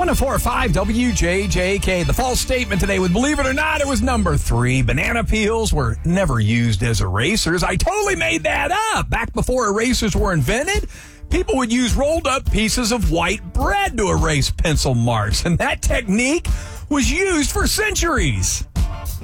104.5 WJJK. The false statement today with, believe it or not, it was number 3. Banana peels were never used as erasers. I totally made that up. Back before erasers were invented, people would use rolled up pieces of white bread to erase pencil marks, and that technique was used for centuries.